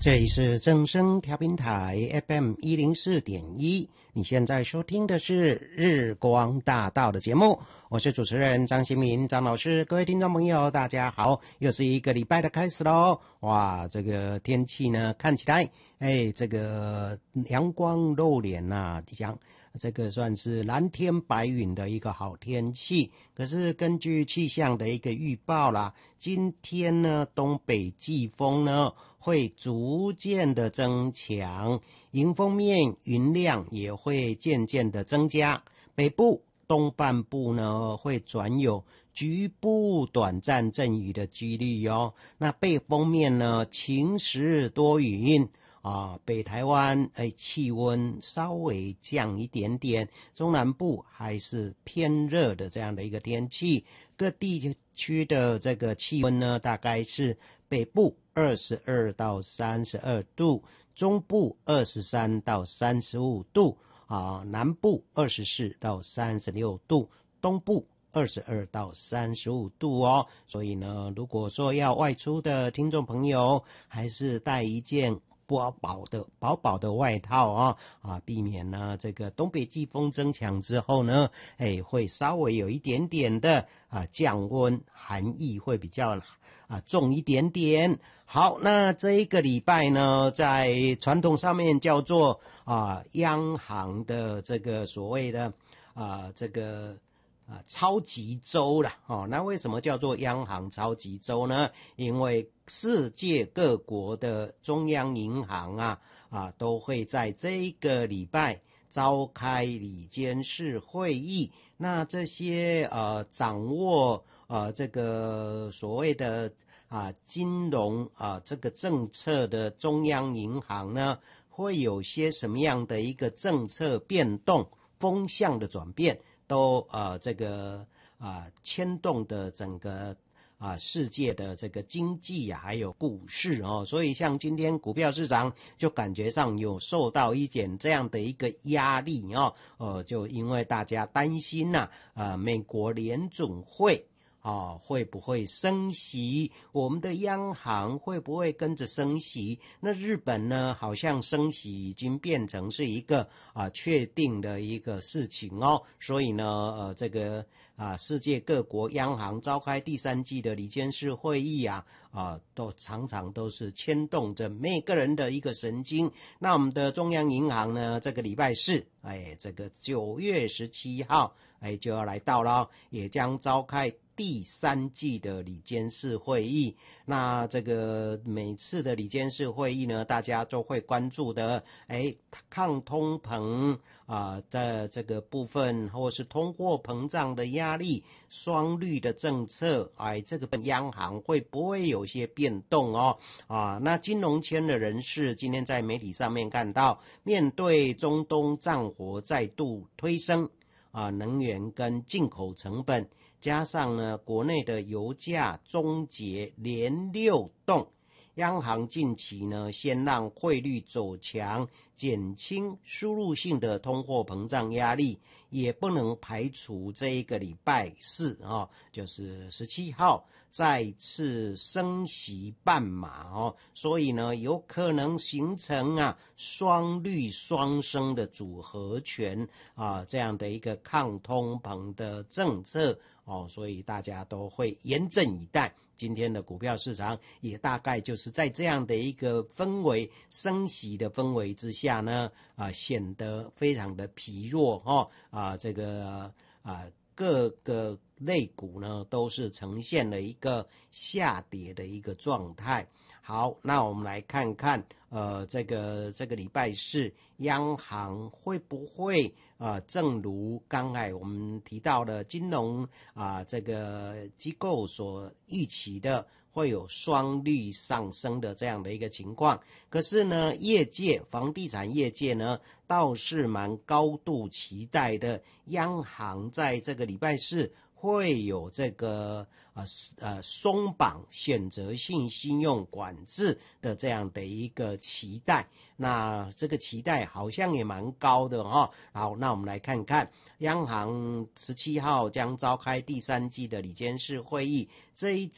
这里是正声调频台 FM104.1，你现在收听的是日光大道的节目，我是主持人张新民张老师。各位听众朋友大家好，又是一个礼拜的开始咯。哇，这个天气呢看起来这个阳光露脸啊，这个算是蓝天白云的一个好天气。可是根据气象的一个预报啦，今天呢东北季风呢会逐渐的增强，迎风面云量也会渐渐的增加，北部东半部呢会转有局部短暂阵雨的几率哦。那背风面呢晴时多云北台湾气温稍微降一点点，中南部还是偏热的这样的一个天气。各地区的这个气温呢，大概是北部22到32度，中部23到35度南部24到36度，东部22到35度哦。所以呢，如果说要外出的听众朋友，还是带一件薄薄的外套避免呢这个东北季风增强之后呢会稍微有一点点的降温，寒意会比较重一点点。好，那这一个礼拜呢，在传统上面叫做央行的这个所谓的这个超级周啦那为什么叫做央行超级周呢？因为世界各国的中央银行都会在这个礼拜召开理监事会议。那这些掌握这个所谓的金融这个政策的中央银行呢，会有些什么样的一个政策变动、风向的转变，都这个牵动的整个世界的这个经济还有股市所以像今天股票市场就感觉上有受到一点这样的一个压力就因为大家担心美国联准会会不会升息，我们的央行会不会跟着升息。那日本呢，好像升息已经变成是一个确定的一个事情所以呢这个世界各国央行召开第3季的理监事会议都常常都是牵动着每个人的一个神经。那我们的中央银行呢，这个礼拜四这个9月17号就要来到了，也将召开第3季的理监事会议。那这个每次的理监事会议呢，大家都会关注的抗通膨的这个部分，或是通货膨胀的压力，双率的政策这个央行会不会有些变动那金融圈的人士今天在媒体上面看到，面对中东战火再度推升能源跟进口成本，加上呢国内的油价终结连6动，央行近期呢先让汇率走强，减轻输入性的通货膨胀压力，也不能排除这一个礼拜四就是17号再次升息半码所以呢有可能形成双率双升的组合拳这样的一个抗通膨的政策所以大家都会严阵以待。今天的股票市场也大概就是在这样的一个氛围，升息的氛围之下呢显得非常的疲弱这个各个类股呢都是呈现了一个下跌的一个状态。好，那我们来看看这个礼拜四央行会不会正如刚才我们提到的金融这个机构所预期的，会有双率上升的这样的一个情况。可是呢房地产业界呢倒是蛮高度期待的，央行在这个礼拜四会有这个松绑选择性信用管制的这样的一个期待。那这个期待好像也蛮高的好，那我们来看看央行17号将召开第3季的理监事会议，这一